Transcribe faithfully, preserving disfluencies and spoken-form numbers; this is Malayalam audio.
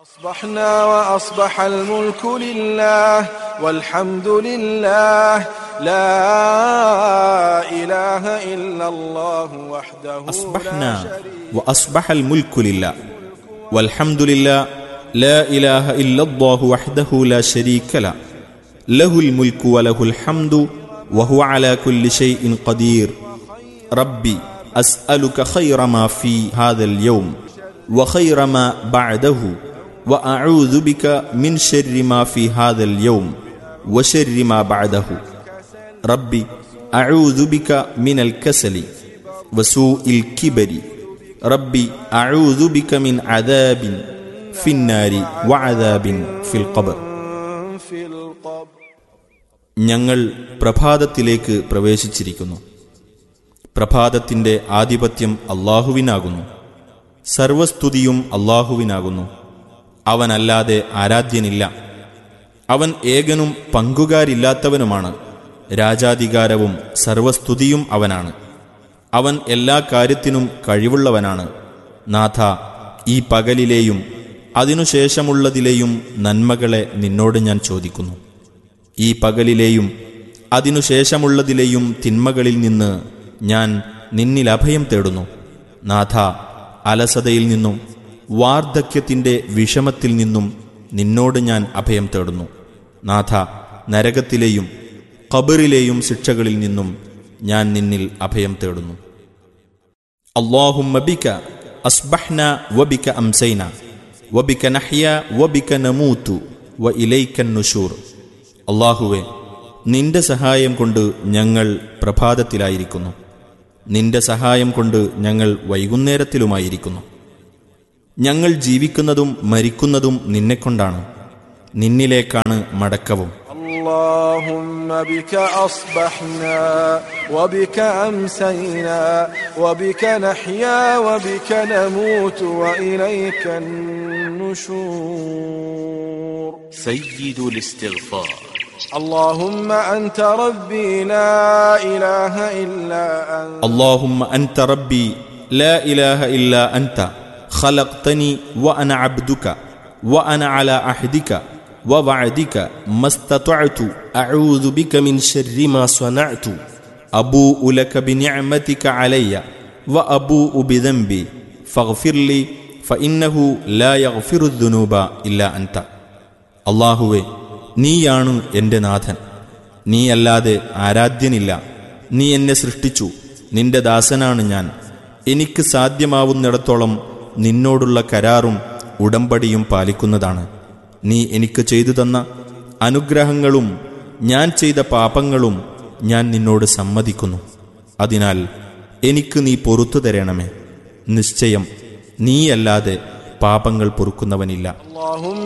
أصبحنا وأصبح الملك لله والحمد لله لا إله إلا الله وحده أصبحنا وأصبح الملك لله والحمد لله لا إله إلا الله وحده لا شريك له له الملك وله الحمد وهو على كل شيء قدير ربي أسألك خير ما في هذا اليوم وخير ما بعده وأعوذ بك من شر ما في هذا اليوم وشر ما بعده ربي أعوذ بك من الكسل وسوء الكبر ربي أعوذ بك من عذاب في النار وعذاب في القبر. ഞങ്ങൾ പ്രഭാതത്തിലേക്ക് പ്രവേശിച്ചിരിക്കുന്നു. പ്രഭാതത്തിന്റെ ആധിപത്യം അല്ലാഹുവിനാകുന്നു. സർവസ്തുതിയും അല്ലാഹുവിനാകുന്നു. അവനല്ലാതെ ആരാധ്യനില്ല. അവൻ ഏകനും പങ്കുകാരില്ലാത്തവനുമാണ്. രാജാധികാരവും സർവസ്തുതിയും അവനാണ്. അവൻ എല്ലാ കാര്യത്തിനും കഴിവുള്ളവനാണ്. നാഥ, ഈ പകലിലെയും അതിനുശേഷമുള്ളതിലെയും നന്മകളെ നിന്നോട് ഞാൻ ചോദിക്കുന്നു. ഈ പകലിലെയും അതിനുശേഷമുള്ളതിലെയും തിന്മകളിൽ നിന്ന് ഞാൻ നിന്നിൽ അഭയം തേടുന്നു. നാഥ, അലസതയിൽ നിന്നും വാർദ്ധക്യത്തിൻ്റെ വിഷമത്തിൽ നിന്നും നിന്നോട് ഞാൻ അഭയം തേടുന്നു. നാഥ, നരകത്തിലെയും ഖബറിലെയും ശിക്ഷകളിൽ നിന്നും ഞാൻ നിന്നിൽ അഭയം തേടുന്നു. അല്ലാഹുമ്മ ബിക അസ്ബഹ്നാ വബിക അംസൈനാ വബിക നഹ്യാ വബിക നമൂതു വഇലൈക നുശൂർ. അല്ലാഹുവേ, നിന്റെ സഹായം കൊണ്ട് ഞങ്ങൾ പ്രഭാതത്തിലായിരിക്കുന്നു. നിന്റെ സഹായം കൊണ്ട് ഞങ്ങൾ വൈകുന്നേരത്തിലുമായിരിക്കുന്നു. ഞങ്ങൾ ജീവിക്കുന്നതും മരിക്കുന്നതും നിന്നെക്കൊണ്ടാണ്. നിന്നിലേക്കാണ് മടക്കവും. اللهم بك أصبحنا وبك أمسينا وبك نحيا وبك نموت وإليك النشور. سيد الاستغفار. اللهم أنت ربي لا إله إلا أنت. اللهم أنت ربي لا إله إلا أنت خلقتني وأنا عبدك وأنا على عهدك ووعدك ما استطعت أعوذ بك من شر ما صنعت أبوء لك بنعمتك علي وأبوء بذنبي فاغفر لي فإنه لا يغفر الذنوب إلا أنت. അല്ലാഹുവേ, നീയാണ് എൻ്റെ നാഥൻ. നീയല്ലാതെ ആരാധ്യനില്ല. നീ എന്നെ സൃഷ്ടിച്ചു. നിന്റെ ദാസനാണ് ഞാൻ. എനിക്ക് സാധ്യമാവുന്നിടത്തോളം നിന്നോടുള്ള കരാറും ഉടമ്പടിയും പാലിക്കുന്നതാണ്. നീ എനിക്ക് ചെയ്തു തന്ന അനുഗ്രഹങ്ങളും ഞാൻ ചെയ്ത പാപങ്ങളും ഞാൻ നിന്നോട് സമ്മതിക്കുന്നു. അതിനാൽ എനിക്ക് നീ പൊറുത്തു തരണമേ. നിശ്ചയം നീയല്ലാതെ പാപങ്ങൾ പൊറുക്കുന്നവനില്ല.